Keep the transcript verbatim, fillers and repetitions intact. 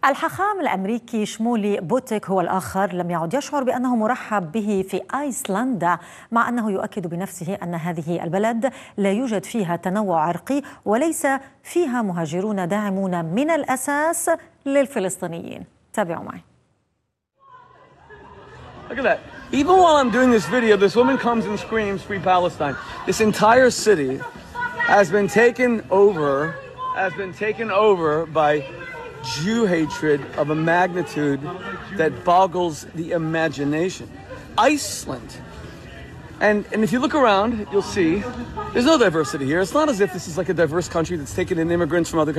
الحاخام الأمريكي شمولي بوتيك هو الآخر لم يعد يشعر بأنه مرحب به في أيسلندا، مع أنه يؤكد بنفسه أن هذه البلد لا يوجد فيها تنوع عرقي وليس فيها مهاجرون داعمون من الأساس للفلسطينيين. تابعوا معي. Look at that. Even while I'm doing this video, this woman comes and screams, "Free Palestine." This entire city has been taken over, has been taken over by Jew hatred of a magnitude that boggles the imagination. Iceland. And, and if you look around, you'll see there's no diversity here. It's not as if this is like a diverse country that's taken in immigrants from other countries.